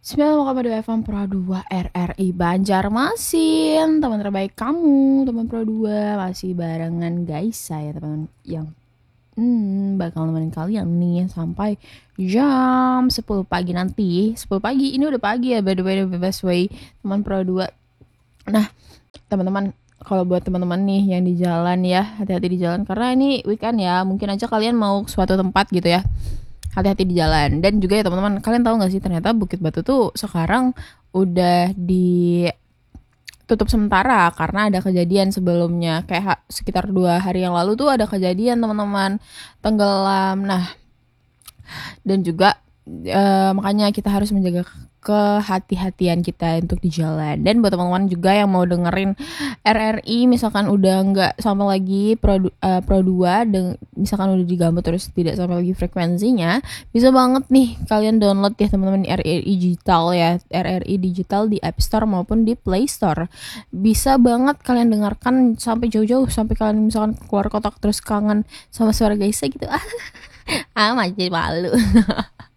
9,2 FM Pro 2 RRI Banjarmasin. Teman terbaik kamu, teman Pro 2. Masih barengan guys, saya teman yang bakal nemenin kalian nih sampai jam 10 pagi nanti. 10 pagi, ini udah pagi ya, by the way, the best way, teman Pro 2. Nah, teman-teman, kalau buat teman-teman nih yang di jalan ya, hati-hati di jalan karena ini weekend ya. Mungkin aja kalian mau ke suatu tempat gitu ya. Hati-hati di jalan. Dan juga ya teman-teman, kalian tahu nggak sih ternyata Bukit Batu tuh sekarang udah ditutup sementara karena ada kejadian sebelumnya. Kayak sekitar 2 hari yang lalu tuh ada kejadian teman-teman tenggelam. Nah, dan juga makanya kita harus menjaga kehati-hatian kita untuk di jalan. Dan buat teman-teman juga yang mau dengerin RRI misalkan udah nggak sampai lagi Pro 2, misalkan udah digambut terus tidak sampai lagi frekuensinya, bisa banget nih kalian download ya teman-teman RRI digital ya, RRI digital di App Store maupun di Play Store. Bisa banget kalian dengarkan sampai jauh-jauh, sampai kalian misalkan keluar kotak terus kangen sama suara Gaisa gitu. Masih malu.